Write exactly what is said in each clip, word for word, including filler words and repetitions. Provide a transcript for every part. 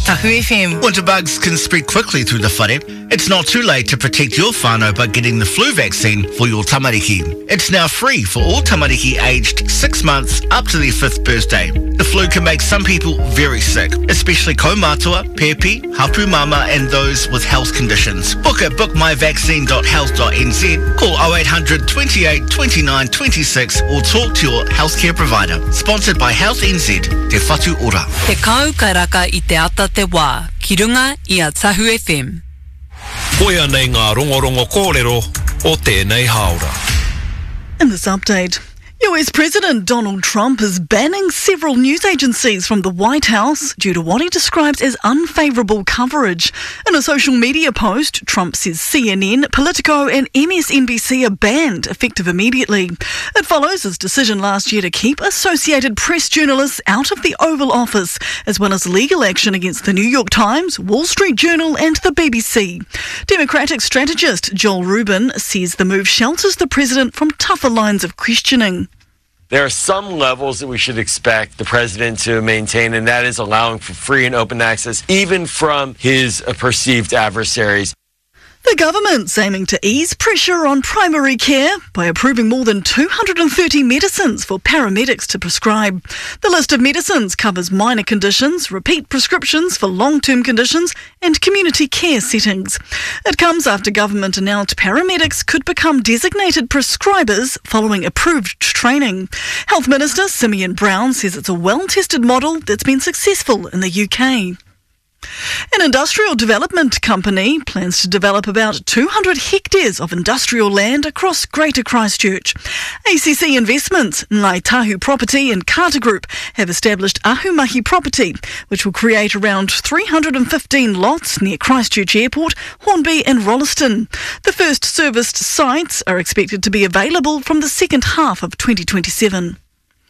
Tahu F M. Winter bugs can spread quickly through the whare. It's not too late to protect your whānau by getting the flu vaccine for your tamariki. It's now free for all tamariki aged six months up to their fifth birthday. The flu can make some people very sick, especially kaumātua, pepi, hapu mama and those with health conditions. Book at book my vaccine dot health dot n z, call oh eight hundred, twenty-eight, twenty-nine, twenty-six or talk to your healthcare provider. Sponsored by Health N Z, Te Whatu Ora. Te kau karaka I te ata te wā, ki runga I a Tahu F M. Koia nei ngā rongorongo kōrero o tēnei haora. In this update, U S President Donald Trump is banning several news agencies from the White House due to what he describes as unfavourable coverage. In a social media post, Trump says C N N, Politico and M S N B C are banned, effective immediately. It follows his decision last year to keep Associated Press journalists out of the Oval Office, as well as legal action against the New York Times, Wall Street Journal and the B B C. Democratic strategist Joel Rubin says the move shelters the president from tougher lines of questioning. There are some levels that we should expect the president to maintain, and that is allowing for free and open access, even from his uh, perceived adversaries. The government's aiming to ease pressure on primary care by approving more than two hundred thirty medicines for paramedics to prescribe. The list of medicines covers minor conditions, repeat prescriptions for long-term conditions and community care settings. It comes after government announced paramedics could become designated prescribers following approved training. Health Minister Simeon Brown says it's a well-tested model that's been successful in the U K. An industrial development company plans to develop about two hundred hectares of industrial land across Greater Christchurch. A C C Investments, Ngāi Tahu Property and Carter Group have established Ahumahi Property, which will create around three hundred fifteen lots near Christchurch Airport, Hornby and Rolleston. The first serviced sites are expected to be available from the second half of twenty twenty-seven.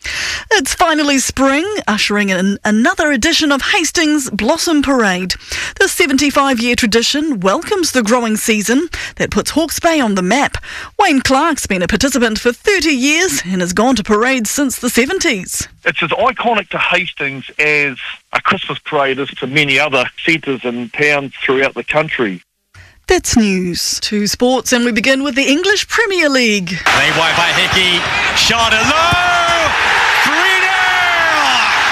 It's finally spring, ushering in another edition of Hastings Blossom Parade. The seventy-five-year tradition welcomes the growing season that puts Hawke's Bay on the map. Wayne Clark's been a participant for thirty years and has gone to parades since the seventies. It's as iconic to Hastings as a Christmas parade is to many other centres and towns throughout the country. That's news. To sports, and we begin with the English Premier League. Played wide by Hickey, shot it low, three nil!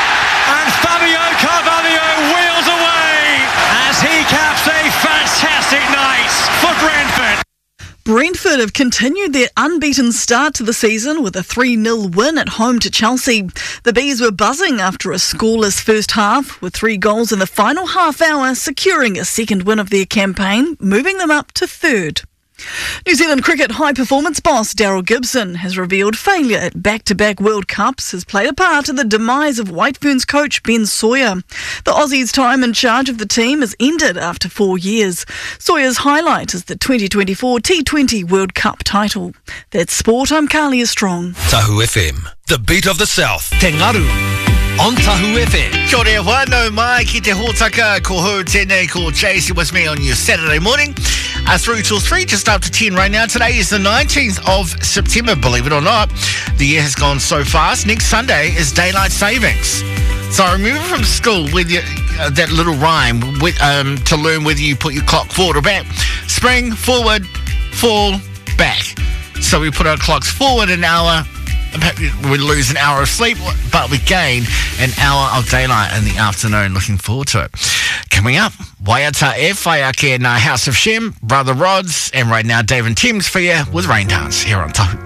And Fabio Carvalho wheels away as he caps a fantastic night for Brentford. Brentford have continued their unbeaten start to the season with a three nil win at home to Chelsea. The Bees were buzzing after a scoreless first half, with three goals in the final half hour securing a second win of their campaign, moving them up to third. New Zealand cricket high-performance boss Daryl Gibson has revealed failure at back-to-back World Cups has played a part in the demise of White Ferns coach Ben Sawyer. The Aussies' time in charge of the team has ended after four years. Sawyer's highlight is the twenty twenty-four T twenty World Cup title. That's sport. I'm Carlia Strong. Tahu F M, the beat of the South. Te Ngaru on Tahu F M. Kia ora whanau mai ki te hōtaka, ko hou tēnei, ko Chase with me on your Saturday morning. Uh, through till three, just up to ten right now. Today is the nineteenth of September, believe it or not. The year has gone so fast. Next Sunday is daylight savings. So I remember from school with you, uh, that little rhyme with, um, to learn whether you put your clock forward or back. Spring, forward, fall, back. So we put our clocks forward an hour. We lose an hour of sleep, but we gain an hour of daylight in the afternoon. Looking forward to it. Coming up, Waiata e Whaiake na House of Shem, Brother Rods, and right now Dave and Tim's for you with Rain Dance here on Tahu.